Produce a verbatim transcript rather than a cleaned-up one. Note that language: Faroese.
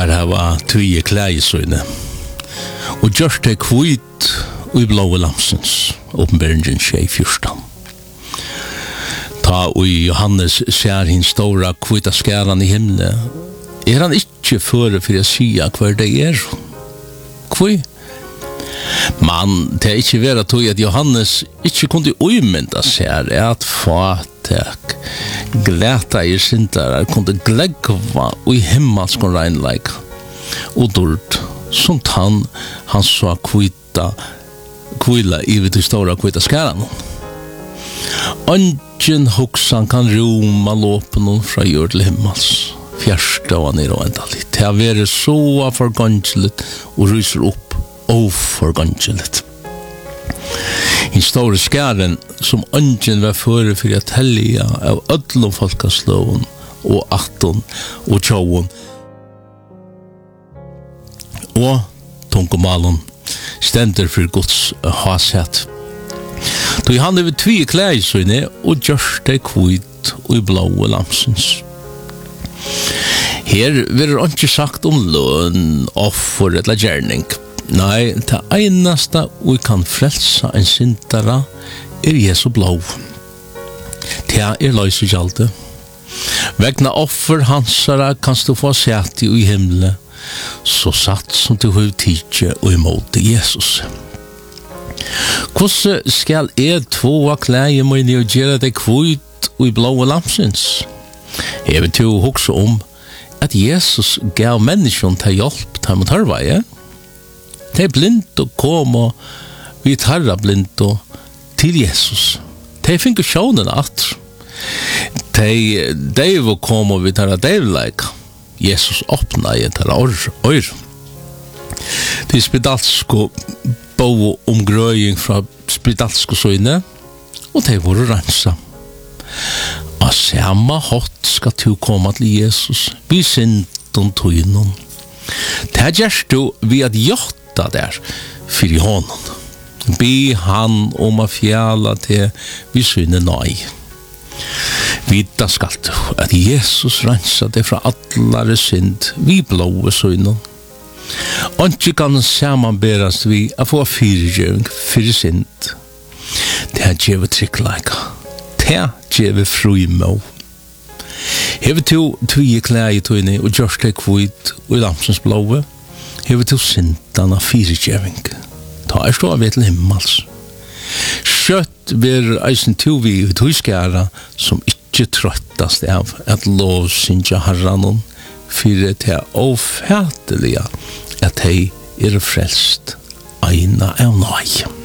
Tar hava tøye klæisøyne. Og gjørst det kvitt og i blåe lamsens, åpenberingen tjei fyrstan. Ta og Johannes ser hin stora kvita skæran i himle, er han ikkje føre for å sia hver det er. Kvui? Men det er ikkje vera tog at Johannes ikkje kunde uimynda seg at fatek, glæta i sintarar kunde glegva og i himmelskon regnleik og dord som tann han så kvita kvila i vid de stora kvita skæran. Ungen hoksan kan roma låpen fra jord til himmels, fjärsta og nere og endalig. Det har vært så forgangelet og ryser opp og forgangelet. I store skæren som ungen var føre for at hellige av ødlom folkaslåen og atten og tjåen og tungomalen stender for Guds hashet. Då han över tvi klädsöjne och gjørst det kvitt och i blåa lamsens. Her blir inte sagt om lön, offer eller gärning. Nei, det einaste vi kan frelsa en syndara er Jesu blå. Det er løysegjaldet. Vegna offer hansara kanst du få sett i himle, så satt som du har tidje og imot Jesus. Hvordan skal jeg tvåa klæje mine og gjøre det kvitt og i blåa lamsens? Jeg vet jo også om at Jesus gav menneskene til hjelp til mot hørveie. De er blind og kom og vi tarra blind og til Jesus. De finner sjånen at de, de vil komme og vi tarra devleik. Jesus åpna i tarra ør. De spedalsko bo om grøying fra spedalsko søyne og de var rensa. Og samme hatt skal du komme til Jesus. Vi sint om tøynen. Det gjør du ved at gjøtta der for hånden. Be han om å fjæla til vi syne nøy. Vita skal du at Jesus rensa det fra allare synd vi blåe søynen. Og ikke kan samanberast vi a få fyrirgjøring fyrir synd. Det er djeve tryggleika. Det er djeve frumå. Hever to tvi klæi tøyne og gjørst det kvitt og i lamsens blåe. Hever to syndana fyrirgjøring. Ta er stå av til himmels. Skjøtt ver eisen to vi i tøyskæra som ikke trøttast av at lov syndja herranon fyrir det ofætelige at hei er frelst eina av nøy.